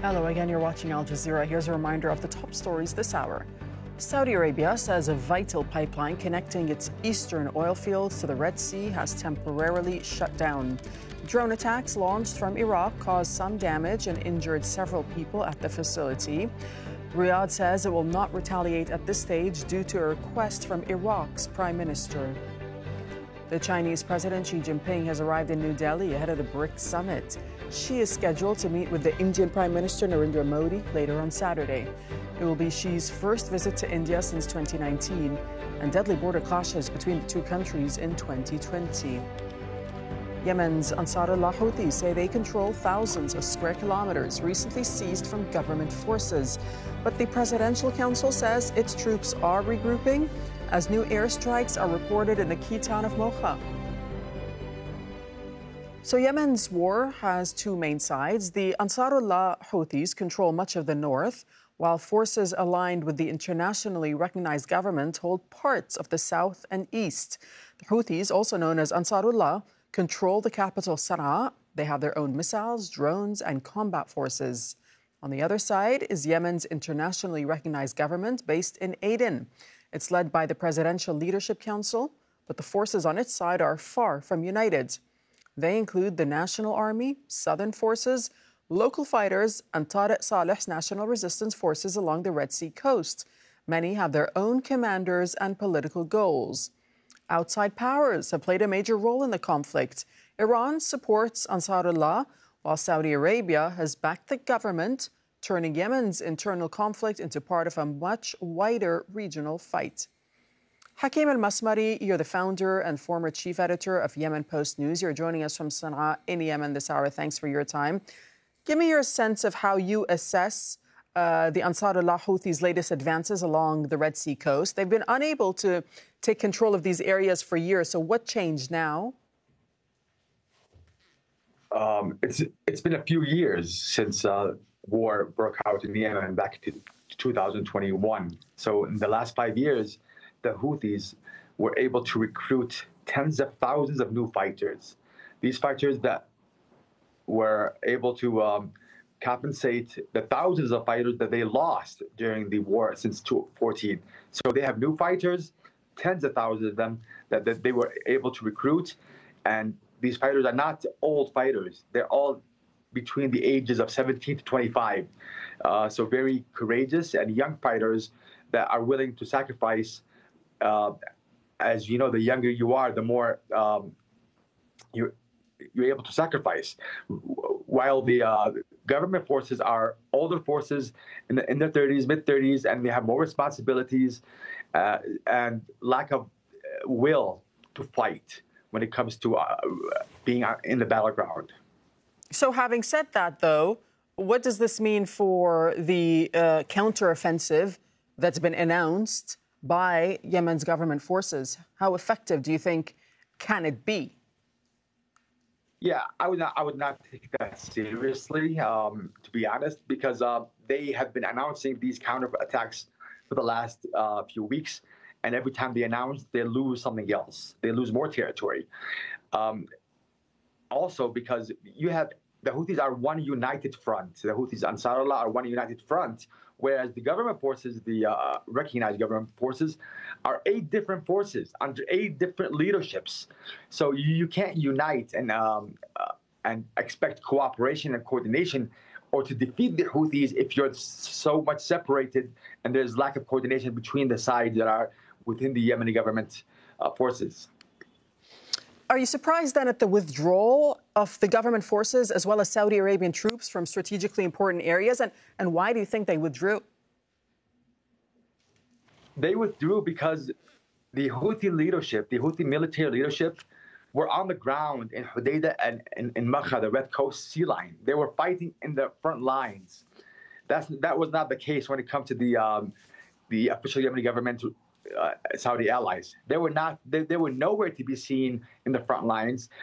Hello again, you're watching Al Jazeera. Here's a reminder of the top stories this hour. Saudi Arabia says a vital pipeline connecting its eastern oil fields to the Red Sea has temporarily shut down. Drone attacks launched from Iraq caused some damage and injured several people at the facility. Riyadh says it will not retaliate at this stage due to a request from Iraq's prime minister. The Chinese President Xi Jinping has arrived in New Delhi ahead of the BRICS summit. Xi is scheduled to meet with the Indian Prime Minister Narendra Modi later on Saturday. It will be Xi's first visit to India since 2019, and deadly border clashes between the two countries in 2020. Yemen's Ansarullah Houthis say they control thousands of square kilometers recently seized from government forces. But the Presidential Council says its troops are regrouping as new airstrikes are reported in the key town of Mocha. So Yemen's war has two main sides. The Ansarullah Houthis control much of the north, while forces aligned with the internationally recognized government hold parts of the south and east. The Houthis, also known as Ansarullah, control the capital Sana'a. They have their own missiles, drones, and combat forces. On the other side is Yemen's internationally recognized government based in Aden. It's led by the Presidential Leadership Council, but the forces on its side are far from united. They include the National Army, Southern Forces, local fighters, and Tariq Saleh's National Resistance Forces along the Red Sea coast. Many have their own commanders and political goals. Outside powers have played a major role in the conflict. Iran supports Ansarullah, while Saudi Arabia has backed the government, turning Yemen's internal conflict into part of a much wider regional fight. Hakeem Al-Masmari, you're the founder and former chief editor of Yemen Post News. You're joining us from Sana'a in Yemen this hour. Thanks for your time. Give me your sense of how you assess the Ansarullah Houthis' latest advances along the Red Sea coast. They've been unable to take control of these areas for years. So what changed now? It's been a few years since war broke out in Yemen back to 2021. So in the last 5 years, the Houthis were able to recruit tens of thousands of new fighters. These fighters that were able to compensate the thousands of fighters that they lost during the war since 2014. So they have new fighters, tens of thousands of them that they were able to recruit. And these fighters are not old fighters. They're all between the ages of 17 to 25. So very courageous and young fighters that are willing to sacrifice. As you know, the younger you are, the more you're able to sacrifice. While the government forces are older forces in their 30s, mid-30s, and they have more responsibilities and lack of will to fight when it comes to being in the battleground. So having said that, though, what does this mean for the counteroffensive that's been announced by Yemen's government forces? How effective do you think can it be? Yeah, I would not take that seriously, to be honest, because they have been announcing these counterattacks for the last few weeks, and every time they announce, they lose something else. They lose more territory. Also, because you have the Houthis are one united front. The Houthis, Ansarullah, are one united front, whereas the government forces, the recognized government forces, are 8 different forces under 8 different leaderships. So you can't unite and expect cooperation and coordination or to defeat the Houthis if you're so much separated and there's lack of coordination between the sides that are within the Yemeni government forces. Are you surprised then at the withdrawal of the government forces as well as Saudi Arabian troops from strategically important areas? And why do you think they withdrew? They withdrew because the Houthi leadership, the Houthi military leadership, were on the ground in Hodeidah and in Makha, the Red Coast Sea Line. They were fighting in the front lines. That was not the case when it comes to the official Yemeni government Saudi allies. They were nowhere to be seen in the front lines.